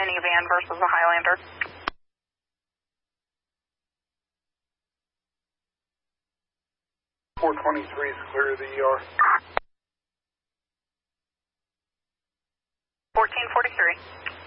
minivan versus a Highlander. 423 is clear of the ER. 1443.